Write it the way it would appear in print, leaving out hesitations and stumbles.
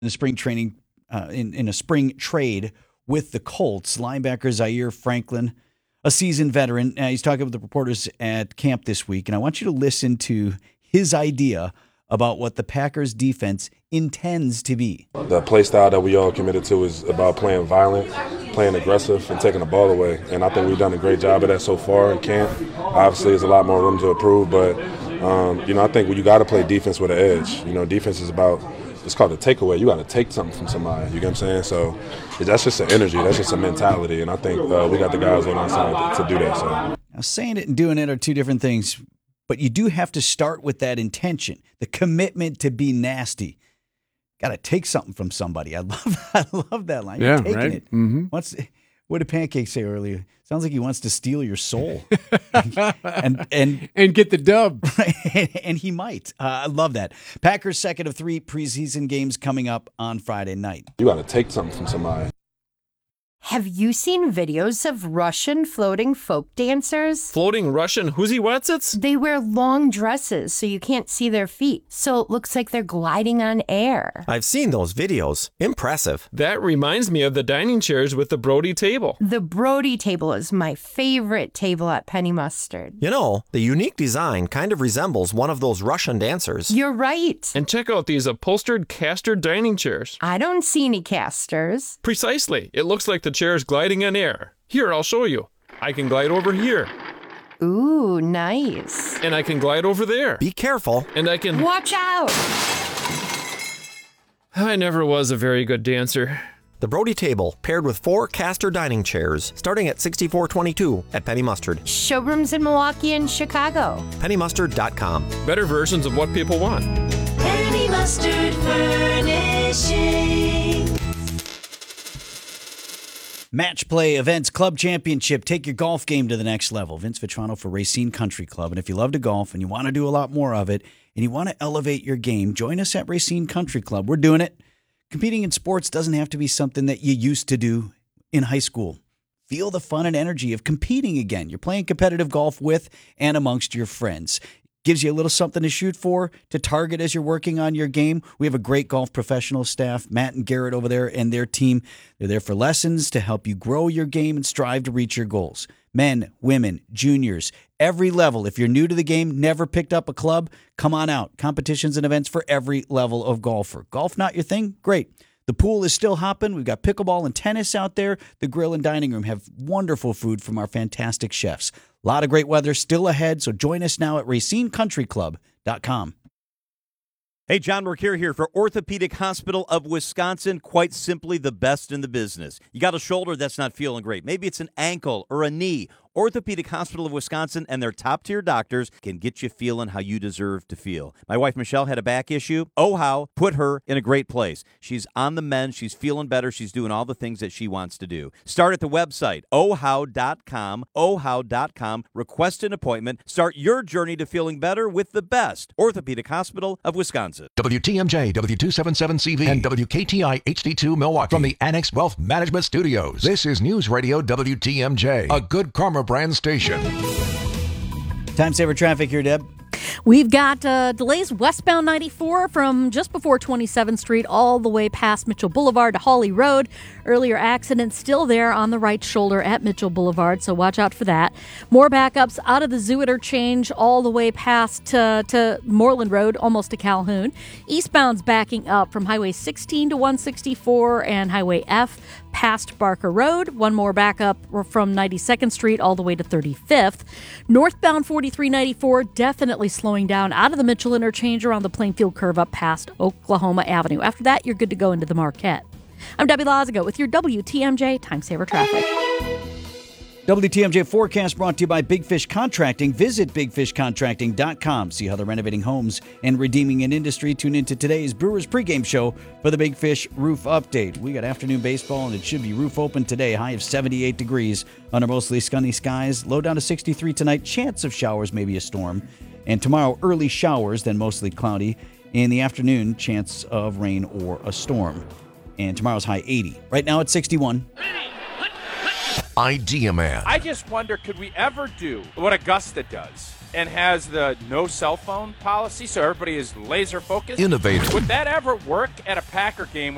the spring training in a spring trade with the Colts. Linebacker Zaire Franklin, a seasoned veteran. He's talking with the reporters at camp this week, and I want you to listen to his idea about what the Packers defense intends to be. The play style that we all committed to is about playing violent, playing aggressive, and taking the ball away. And I think we've done a great job of that so far in camp. Obviously, there's a lot more room to improve, but I think you got to play defense with an edge. Defense is about, it's called a takeaway. You got to take something from somebody. You get what I'm saying? So that's just an energy. That's just a mentality. And I think we got the guys on our side to do that. So now, saying it and doing it are two different things, but you do have to start with that intention, the commitment to be nasty. Got to take something from somebody. I love that line. Yeah, You're taking right? it. Mm-hmm. What did Pancake say earlier? Sounds like he wants to steal your soul. and get the dub. And he might. I love that. Packers' second of 3 preseason games coming up on Friday night. you got to take something from somebody. Have you seen videos of Russian floating folk dancers? Floating Russian Whoosy-Watsits? They wear long dresses so you can't see their feet, so it looks like they're gliding on air. I've seen those videos. Impressive. That reminds me of the dining chairs with the Brody table. The Brody table is my favorite table at Penny Mustard. You know, the unique design kind of resembles one of those Russian dancers. You're right. And check out these upholstered caster dining chairs. I don't see any casters. Precisely. It looks like the chair's gliding in air. Here, I'll show you. I can glide over here. Ooh, nice. And I can glide over there. Be careful. And I can... Watch out! I never was a very good dancer. The Brody table, paired with 4 caster dining chairs, starting at $64.22 at Penny Mustard. Showrooms in Milwaukee and Chicago. PennyMustard.com. Better versions of what people want. Penny Mustard Furnishing. Match Play Events Club Championship. Take your golf game to the next level. Vince Vitrano for Racine Country Club. And if you love to golf and you want to do a lot more of it and you want to elevate your game, join us at Racine Country Club. We're doing it. Competing in sports doesn't have to be something that you used to do in high school. Feel the fun and energy of competing again. You're playing competitive golf with and amongst your friends. Gives you a little something to shoot for, to target as you're working on your game. We have a great golf professional staff, Matt and Garrett over there and their team. They're there for lessons to help you grow your game and strive to reach your goals. Men, women, juniors, every level. If you're new to the game, never picked up a club, come on out. Competitions and events for every level of golfer. Golf not your thing? Great. The pool is still hopping. We've got pickleball and tennis out there. The grill and dining room have wonderful food from our fantastic chefs. A lot of great weather still ahead, so join us now at RacineCountryClub.com. Hey, John Mercure here for Orthopedic Hospital of Wisconsin. Quite simply the best in the business. You got a shoulder that's not feeling great. Maybe it's an ankle or a knee. Orthopedic Hospital of Wisconsin and their top-tier doctors can get you feeling how you deserve to feel. My wife, Michelle, had a back issue. OHOW put her in a great place. She's on the mend. She's feeling better. She's doing all the things that she wants to do. Start at the website, OHOW.com, OHOW.com. Request an appointment. Start your journey to feeling better with the best. Orthopedic Hospital of Wisconsin. WTMJ, W277CV, and WKTI HD2 Milwaukee from the Annex Wealth Management Studios. This is News Radio WTMJ, a good karma brand station. Time saver traffic here, Deb. We've got delays westbound 94 from just before 27th Street all the way past Mitchell Boulevard to Hawley Road. Earlier accident still there on the right shoulder at Mitchell Boulevard, so watch out for that. More backups out of the Zoo Interchange all the way past to Moreland Road, almost to Calhoun. Eastbound's backing up from Highway 16 to 164 and Highway F past Barker Road. One more backup from 92nd Street all the way to 35th. Northbound 4394 definitely slowing down out of the Mitchell Interchange around the Plainfield curve up past Oklahoma Avenue. After that, you're good to go into the Marquette. I'm Debbie Lazago with your WTMJ Time Saver Traffic. WTMJ forecast brought to you by Big Fish Contracting. Visit bigfishcontracting.com. See how they're renovating homes and redeeming an industry. Tune into today's Brewers pregame show for the Big Fish roof update. We got afternoon baseball, and it should be roof open today. High of 78 degrees under mostly sunny skies. Low down to 63 tonight. Chance of showers, maybe a storm. And tomorrow, early showers, then mostly cloudy. In the afternoon, chance of rain or a storm. And tomorrow's high 80. Right now it's 61. Idea Man. I just wonder, could we ever do what Augusta does and has the no cell phone policy so everybody is laser focused? Innovative. Would that ever work at a Packer game?